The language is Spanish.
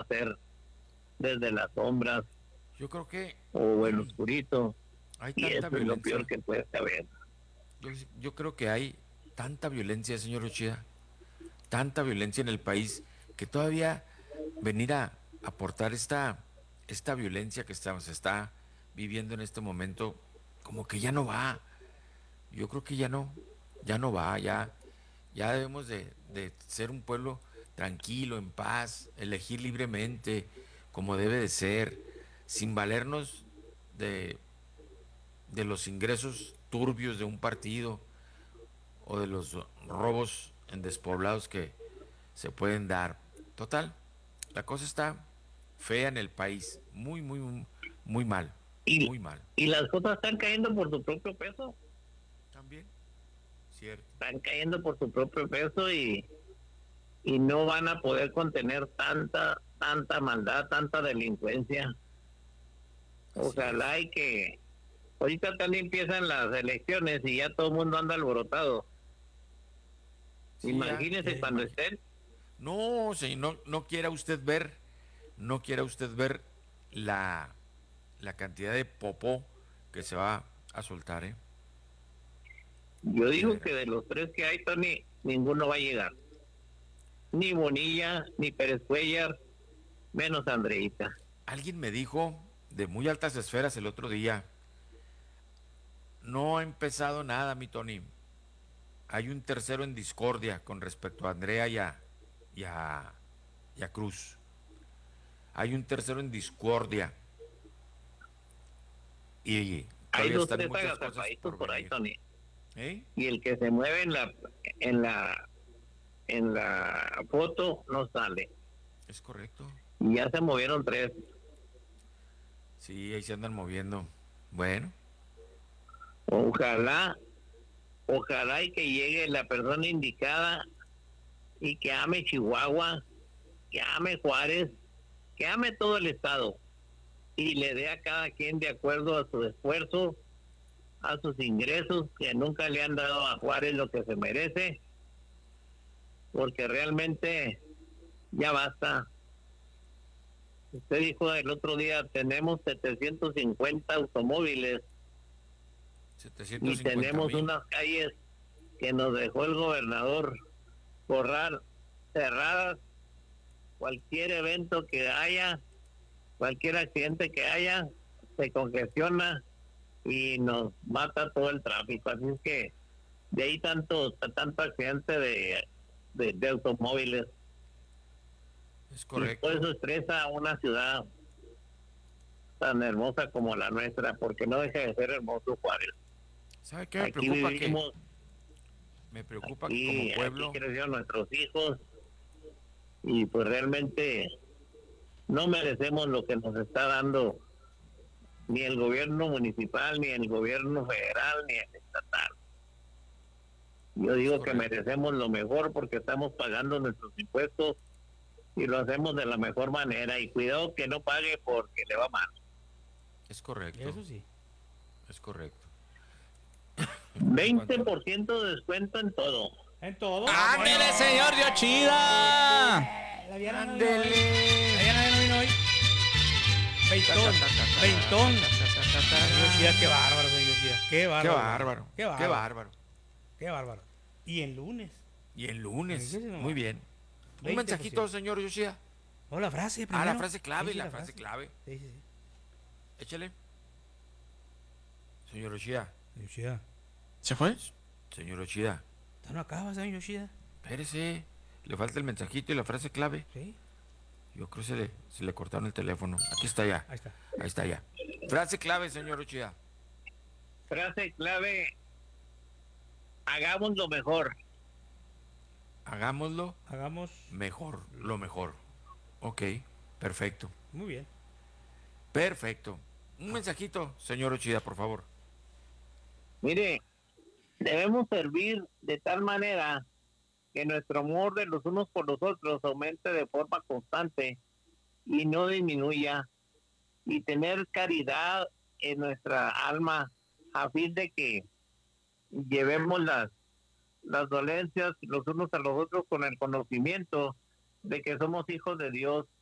hacer desde las sombras Yo creo que o en oscurito, hay y tanta eso es lo peor violencia. que puede haber. Yo creo que hay tanta violencia, señor Uchida, tanta violencia en el país, que todavía venir a aportar esta violencia que se está viviendo en este momento, como que ya no va. Yo creo que ya no va, ya debemos de ser un pueblo tranquilo, en paz, elegir libremente, como debe de ser, sin valernos de, de los ingresos turbios de un partido o de los robos en despoblados que se pueden dar. Total, la cosa está fea en el país, muy mal, Y, muy mal. y las cosas están cayendo por su propio peso, También, cierto. están cayendo por su propio peso y no van a poder contener tanta maldad, tanta delincuencia. Así es. Ojalá y que ahorita también empiezan las elecciones y ya todo el mundo anda alborotado. Sí, ya. Imagínese cuando estén. No, señor, no quiera usted ver, no quiera usted ver la, la cantidad de popó que se va a soltar, ¿eh? Yo De digo que veras. de los tres que hay, Tony, ninguno va a llegar. Ni Bonilla, ni Pérez Cuellar, menos Andreita. Alguien me dijo de muy altas esferas el otro día, no ha empezado nada, mi Tony. Hay un tercero en discordia con respecto a Andrea y a, y a Cruz. Hay un tercero en discordia y Hay todavía dos, están tres muchas cosas agazapaditos por por ahí, venir. Tony. ¿Eh? Y el que se mueve en la, en la foto no sale. ¿Es correcto? Y ya se movieron tres. Sí, ahí se andan moviendo. Bueno, Ojalá, ojalá y que llegue la persona indicada y que ame Chihuahua, que ame Juárez, que ame todo el estado y le dé a cada quien de acuerdo a su esfuerzo, a sus ingresos, que nunca le han dado a Juárez lo que se merece, porque realmente ya basta. Usted dijo el otro día, tenemos 750 automóviles y 750 tenemos mil. unas calles que nos dejó el gobernador Corral cerradas. Cualquier evento que haya, cualquier accidente que haya, se congestiona y nos mata todo el tráfico. Así es que de ahí tanto accidente de automóviles. Es Y todo correcto. eso estresa a una ciudad tan hermosa como la nuestra, porque no deja de ser hermoso Juárez. ¿Sabe qué me Aquí preocupa? vivimos, Me preocupa que como aquí pueblo, crecieron nuestros hijos y pues realmente no merecemos lo que nos está dando ni el gobierno municipal, ni el gobierno federal, ni el estatal. Yo es digo que correcto. merecemos lo mejor porque estamos pagando nuestros impuestos y lo hacemos de la mejor manera. Y cuidado que no pague porque le va mal. Es correcto. Eso sí. Es correcto. En veinte cuanto... por ciento de descuento en todo. En todo. ¡Ándele, señor Yoshida! La Viana no vino hoy. La ¡Ándele! Viana no vino hoy. Ta, ta, Veintón. ta, ta, ta, Veintón. ta, ta, ta, ta, Señor Yoshida, qué ta. bárbaro, señor Yoshida. Qué Qué bárbaro, mano. bárbaro, Qué qué bárbaro. bárbaro. Qué bárbaro. Y en lunes. Y el lunes, Fíjese muy nomás. bien. Un mensajito, 20%. señor Yoshida. No, la frase Ah, la primero. frase clave, Sí, la la frase frase. clave. Sí, sí, sí. Échale. Señor Yoshida. Señor Yoshida. ¿Se fue? Señor Yoshida. ¿Está no acaba, señor Yoshida? Espérese. Le falta el mensajito y la frase clave. Sí. Yo creo que se le cortaron el teléfono. Aquí está ya. Ahí está. Ahí está ya. Frase clave, señor Yoshida. Frase clave, hagamos lo mejor. Hagámoslo Hagamos. mejor, lo mejor. Ok, perfecto. Muy bien. Perfecto. Un mensajito, señor Yoshida, por favor. Mire, debemos servir de tal manera que nuestro amor de los unos por los otros aumente de forma constante y no disminuya, y tener caridad en nuestra alma a fin de que llevemos las dolencias los unos a los otros con el conocimiento de que somos hijos de Dios